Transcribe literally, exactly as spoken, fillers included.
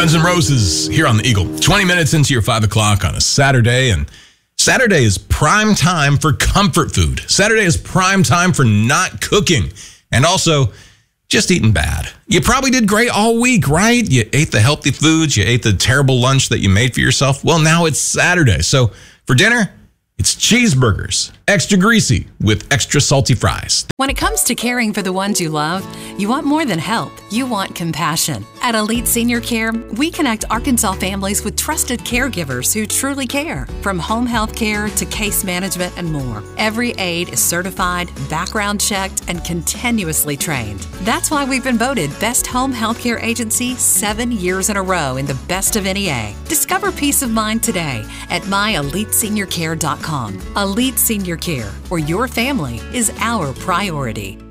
Guns N' Roses here on the Eagle. twenty minutes into your five o'clock on a Saturday, and Saturday is prime time for comfort food. Saturday is prime time for not cooking and also just eating bad. You probably did great all week, right? You ate the healthy foods. You ate the terrible lunch that you made for yourself. Well, now it's Saturday. So for dinner, it's cheeseburgers, extra greasy with extra salty fries. When it comes to caring for the ones you love, you want more than help. You want compassion. At Elite Senior Care, we connect Arkansas families with trusted caregivers who truly care. From home health care to case management and more, every aide is certified, background checked, and continuously trained. That's why we've been voted Best Home Healthcare Agency seven years in a row in the Best of N E A. Discover peace of mind today at my elite senior care dot com. Elite Senior Care, where your family is our priority.